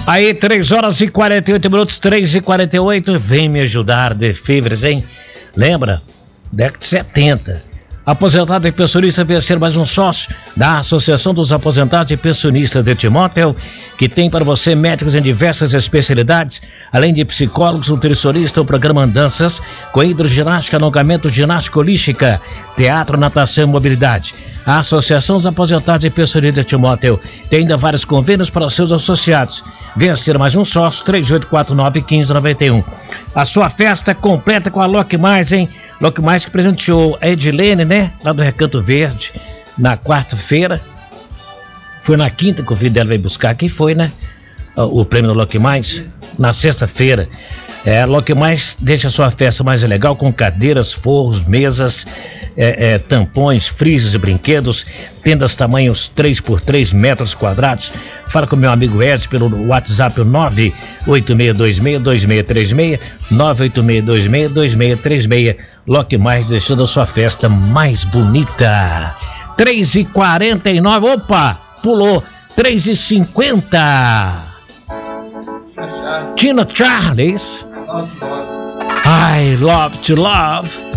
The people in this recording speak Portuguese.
Aí, 3 horas e 48 minutos, 3h48. Vem me ajudar, The Fevers, hein? Lembra? Década de 70. Aposentado e pensionista venha ser mais um sócio da Associação dos Aposentados e Pensionistas de Timóteo, que tem para você médicos em diversas especialidades, além de psicólogos, nutricionista, o programa Andanças, com hidroginástica, alongamento, ginástica holística, teatro, natação e mobilidade. A Associação dos Aposentados e Pensionistas de Timóteo tem ainda vários convênios para seus associados. Venha ser mais um sócio, 3849-1591. A sua festa completa com a Loque Mais, hein? Loque Mais que presenteou a Edilene, né? Lá do Recanto Verde, na quarta-feira. Foi na quinta que o filho dela veio buscar. Aqui foi, né? O prêmio do Loque Mais. Na sexta-feira. Loque Mais deixa a sua festa mais legal com cadeiras, forros, mesas, tampões, freezers e brinquedos, tendas tamanhos 3x3 metros quadrados. Fala com meu amigo Ed pelo WhatsApp 986262636, 986262636. Loque Mais deixando a sua festa mais bonita. 3h49, opa, pulou, 3h50. Tina Charles, I love to love.